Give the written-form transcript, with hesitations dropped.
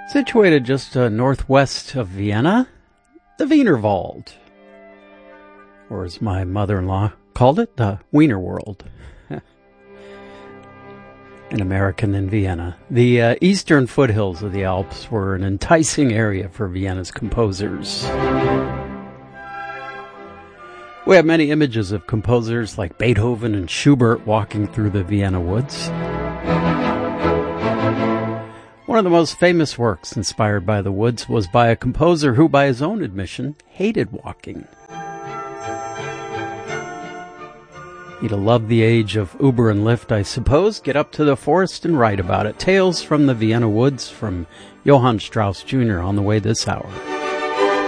Situated just northwest of Vienna, the Wienerwald, or as my mother-in-law called it, the Wiener World. An American in Vienna. The eastern foothills of the Alps were an enticing area for Vienna's composers. We have many images of composers like Beethoven and Schubert walking through the Vienna woods. One of the most famous works inspired by the woods was by a composer who, by his own admission, hated walking. He'd have loved the age of Uber and Lyft, I suppose. Get up to the forest and write about it. Tales from the Vienna Woods from Johann Strauss Jr. on the way this hour.